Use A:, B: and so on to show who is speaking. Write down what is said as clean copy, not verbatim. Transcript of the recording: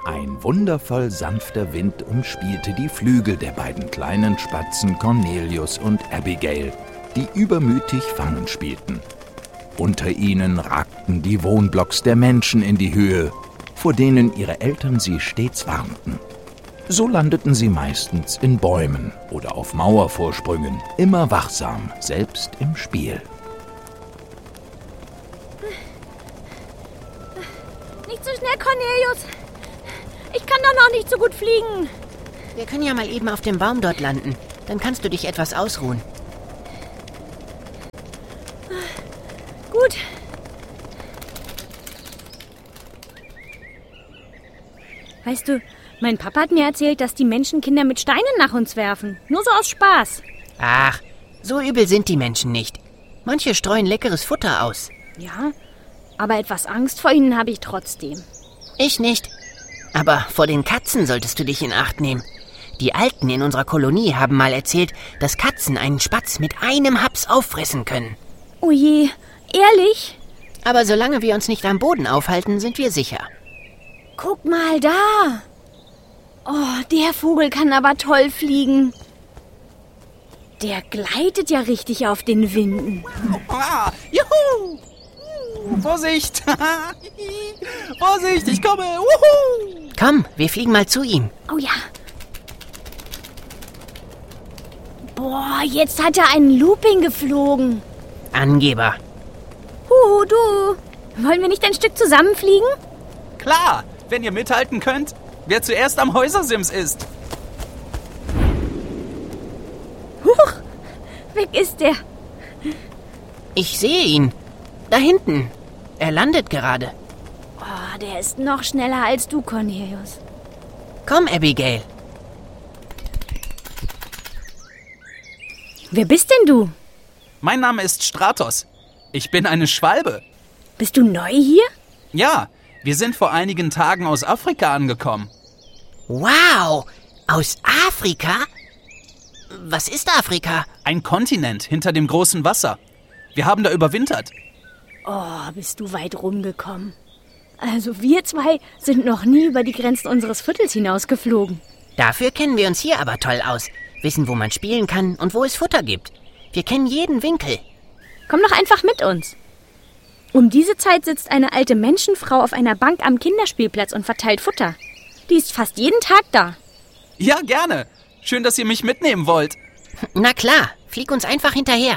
A: Ein wundervoll sanfter Wind umspielte die Flügel der beiden kleinen Spatzen Cornelius und Abigail, die übermütig Fangen spielten. Unter ihnen ragten die Wohnblocks der Menschen in die Höhe, vor denen ihre Eltern sie stets warnten. So landeten sie meistens in Bäumen oder auf Mauervorsprüngen, immer wachsam, selbst im Spiel.
B: Nicht so schnell, Cornelius! Ich kann doch noch nicht so gut fliegen.
C: Wir können ja mal eben auf dem Baum dort landen. Dann kannst du dich etwas ausruhen.
B: Gut. Weißt du, mein Papa hat mir erzählt, dass die Menschenkinder mit Steinen nach uns werfen. Nur so aus Spaß.
C: Ach, so übel sind die Menschen nicht. Manche streuen leckeres Futter aus.
B: Ja, aber etwas Angst vor ihnen habe ich trotzdem.
C: Ich nicht. Aber vor den Katzen solltest du dich in Acht nehmen. Die Alten in unserer Kolonie haben mal erzählt, dass Katzen einen Spatz mit einem Haps auffressen können.
B: Oh je, ehrlich?
C: Aber solange wir uns nicht am Boden aufhalten, sind wir sicher.
B: Guck mal da. Oh, der Vogel kann aber toll fliegen. Der gleitet ja richtig auf den Winden.
D: Ah, juhu! Vorsicht! Vorsicht, ich komme! Wuhu!
C: Komm, wir fliegen mal zu ihm.
B: Oh ja. Boah, jetzt hat er einen Looping geflogen.
C: Angeber.
B: Du. Wollen wir nicht ein Stück zusammenfliegen?
D: Klar, wenn ihr mithalten könnt, wer zuerst am Häusersims ist.
B: Huch, weg ist der.
C: Ich sehe ihn. Da hinten. Er landet gerade.
B: Oh, der ist noch schneller als du, Cornelius.
C: Komm, Abigail.
B: Wer bist denn du?
D: Mein Name ist Stratos. Ich bin eine Schwalbe.
B: Bist du neu hier?
D: Ja, wir sind vor einigen Tagen aus Afrika angekommen.
C: Wow, aus Afrika? Was ist Afrika?
D: Ein Kontinent hinter dem großen Wasser. Wir haben da überwintert.
B: Oh, bist du weit rumgekommen. Also wir zwei sind noch nie über die Grenzen unseres Viertels hinausgeflogen.
C: Dafür kennen wir uns hier aber toll aus. Wissen, wo man spielen kann und wo es Futter gibt. Wir kennen jeden Winkel.
B: Komm doch einfach mit uns. Um diese Zeit sitzt eine alte Menschenfrau auf einer Bank am Kinderspielplatz und verteilt Futter. Die ist fast jeden Tag da.
D: Ja, gerne. Schön, dass ihr mich mitnehmen wollt.
C: Na klar, flieg uns einfach hinterher.